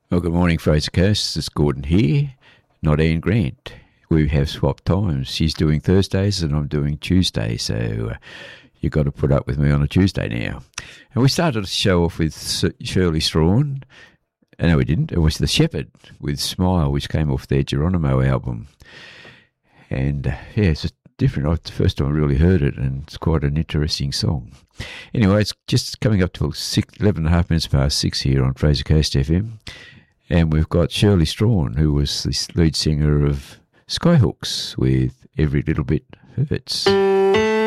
Well, good morning, Fraser Coast. It's Gordon here, not Ian Grant. We have swapped times. She's doing Thursdays and I'm doing Tuesdays, so you've got to put up with me on a Tuesday now. And we started the show off with Shirley Strawn. No, we didn't. It was The Shepherd with Smile, which came off their Geronimo album. And it's just different. It's the first time I really heard it, and it's quite an interesting song. Anyway, it's just coming up to 11 and a half minutes past 6 here on Fraser Coast FM. And we've got Shirley Strawn, who was the lead singer of Skyhooks, with Every Little Bit Hurts.